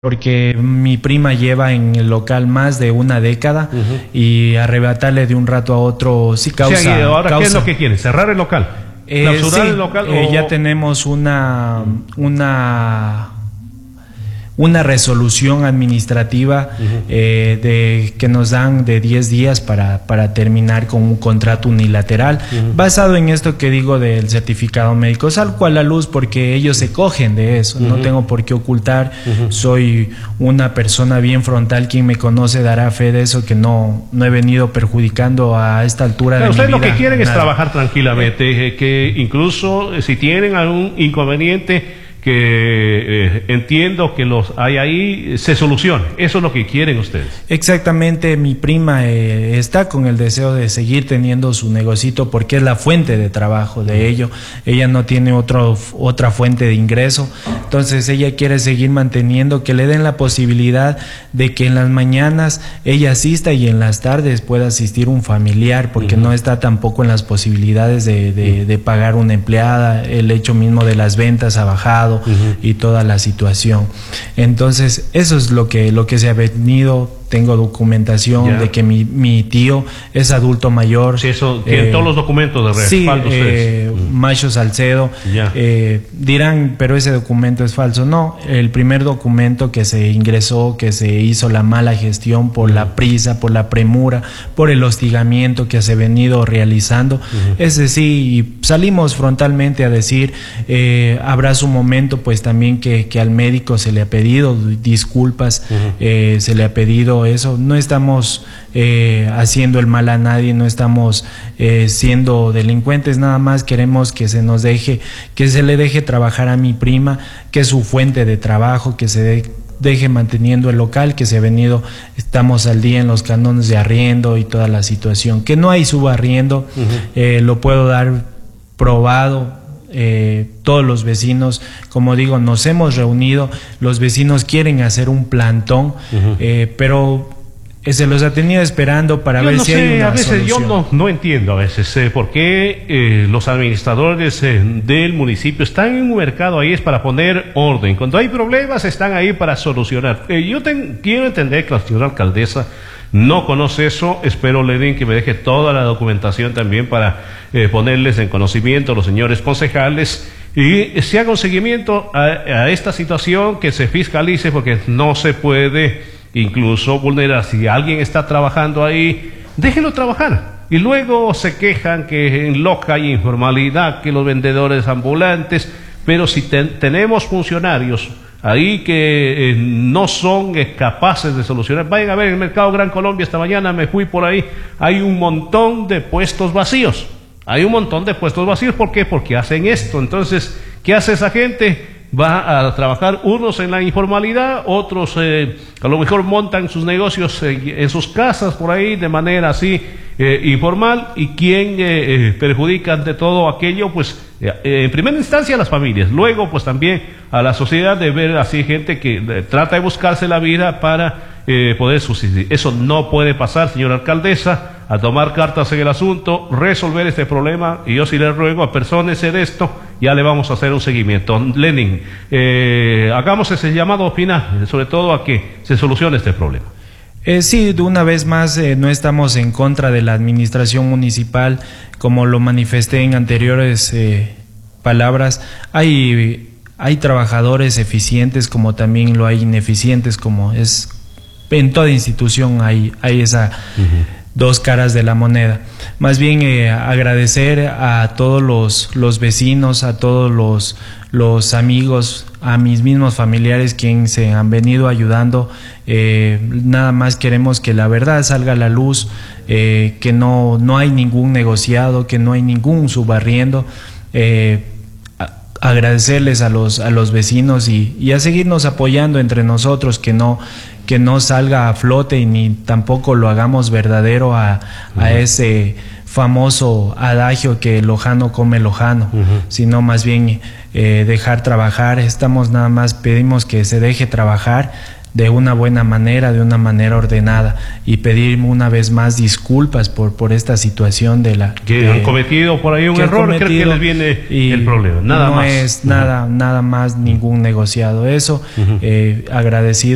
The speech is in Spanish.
porque mi prima lleva en el local más de una década y arrebatarle de un rato a otro sí causa... O sea, ahora, ¿qué es lo que quieren? ¿Cerrar el local? ¿Clausurar el local? Ya tenemos una resolución administrativa de que nos dan de 10 días para terminar con un contrato unilateral, basado en esto que digo del certificado médico. Salgo a la luz porque ellos se cogen de eso, no tengo por qué ocultar, soy una persona bien frontal, quien me conoce dará fe de eso, que no he venido perjudicando a esta altura de mi vida. Ustedes lo que quieren es trabajar tranquilamente, que incluso si tienen algún inconveniente que entiendo que los hay ahí, se solucione. Eso es lo que quieren ustedes. Exactamente, mi prima está con el deseo de seguir teniendo su negocito porque es la fuente de trabajo de ello. Ella no tiene otra fuente de ingreso, entonces ella quiere seguir manteniendo, que le den la posibilidad de que en las mañanas ella asista y en las tardes pueda asistir un familiar, porque no está tampoco en las posibilidades de pagar una empleada. El hecho mismo de las ventas ha bajado y toda la situación. Entonces eso es lo que se ha venido. Tengo documentación de que mi tío es adulto mayor. Sí, eso tiene todos los documentos de respaldo. Sí, Macho Salcedo. Dirán, pero ese documento es falso. No, el primer documento que se ingresó, que se hizo la mala gestión por la prisa, por la premura, por el hostigamiento que se ha venido realizando, ese sí, salimos frontalmente a decir, habrá su momento, pues también que al médico se le ha pedido disculpas, se le ha pedido eso. No estamos haciendo el mal a nadie, no estamos siendo delincuentes, nada más queremos que se nos deje, que se le deje trabajar a mi prima, que es su fuente de trabajo, que se deje manteniendo el local, que se ha venido, estamos al día en los cánones de arriendo y toda la situación, que no hay subarriendo, lo puedo dar probado. Todos los vecinos, como digo, nos hemos reunido, los vecinos quieren hacer un plantón, pero se los ha tenido esperando para ver si hay una solución. Yo no entiendo a veces por qué los administradores del municipio están en un mercado ahí, es para poner orden. Cuando hay problemas están ahí para solucionar. Yo quiero entender que la señora alcaldesa no conoce eso. Espero, Lenin, que me deje toda la documentación también para ponerles en conocimiento a los señores concejales y se haga un seguimiento a esta situación, que se fiscalice, porque no se puede incluso vulnerar. Si alguien está trabajando ahí, déjenlo trabajar. Y luego se quejan que en Loja hay informalidad, que los vendedores ambulantes, pero si tenemos funcionarios ahí que no son capaces de solucionar. Vayan a ver en el Mercado Gran Colombia, esta mañana me fui por ahí, hay un montón de puestos vacíos. Hay un montón de puestos vacíos. ¿Por qué? Porque hacen esto. Entonces, ¿qué hace esa gente? Va a trabajar unos en la informalidad, otros a lo mejor montan sus negocios en sus casas por ahí de manera así informal. ¿Y quién perjudica ante todo aquello? Pues en primera instancia a las familias, luego pues también a la sociedad, de ver así gente que trata de buscarse la vida para poder subsistir. Eso no puede pasar, señora alcaldesa, a tomar cartas en el asunto, resolver este problema, y yo sí le ruego, apersónese de esto, ya le vamos a hacer un seguimiento. Lenin, hagamos ese llamado final, sobre todo a que se solucione este problema. Sí, de una vez más, no estamos en contra de la administración municipal, como lo manifesté en anteriores palabras. Hay trabajadores eficientes, como también lo hay ineficientes, como es en toda institución hay esa dos caras de la moneda. Más bien agradecer a todos los vecinos, a todos los amigos, a mis mismos familiares, quienes se han venido ayudando. Nada más queremos que la verdad salga a la luz, que no hay ningún negociado, que no hay ningún subarriendo. Agradecerles a los vecinos y a seguirnos apoyando entre nosotros, que no salga a flote y ni tampoco lo hagamos verdadero a ese famoso adagio que lojano come lojano, sino más bien dejar trabajar. Nada más pedimos que se deje trabajar de una buena manera, de una manera ordenada, y pedir una vez más disculpas por esta situación de la que han cometido por ahí un error. Creo que les viene el problema, nada más. No es nada más ningún negociado eso. Agradecido